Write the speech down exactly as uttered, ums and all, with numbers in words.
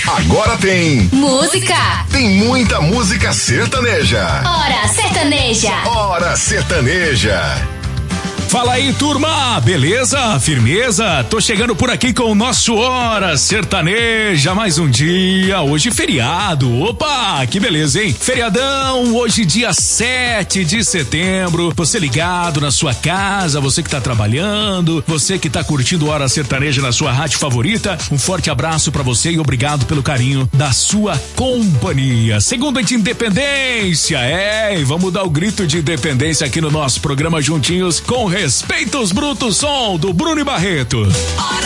Agora tem música. Tem muita música sertaneja. Hora sertaneja. Hora sertaneja. Fala aí, turma, beleza? Firmeza? Tô chegando por aqui com o nosso Hora Sertaneja, mais um dia, hoje feriado, opa, que beleza, hein? Feriadão, hoje dia sete de setembro, você ligado na sua casa, você que tá trabalhando, você que tá curtindo Hora Sertaneja na sua rádio favorita, um forte abraço pra você e obrigado pelo carinho da sua companhia. Segunda de independência, é, e vamos dar o grito de independência aqui no nosso programa juntinhos com Respeita os Brutos, som do Bruno e Barreto. Hora